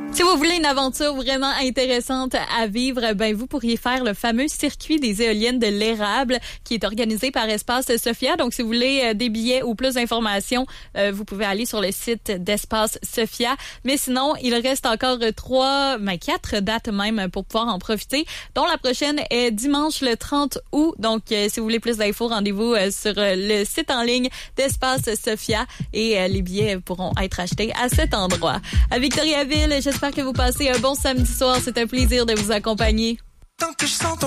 Si vous voulez une aventure vraiment intéressante à vivre, ben vous pourriez faire le fameux circuit des éoliennes de l'érable qui est organisé par Espace Sophia. Donc, si vous voulez des billets ou plus d'informations, vous pouvez aller sur le site d'Espace Sophia. Mais sinon, il reste encore 4 dates même pour pouvoir en profiter, dont la prochaine est dimanche le 30 août. Donc, si vous voulez plus d'infos, rendez-vous sur le site en ligne d'Espace Sophia et les billets pourront être achetés à cet endroit. À Victoriaville, j'espère que vous passez un bon samedi soir. C'est un plaisir de vous accompagner. Tant que je sens ton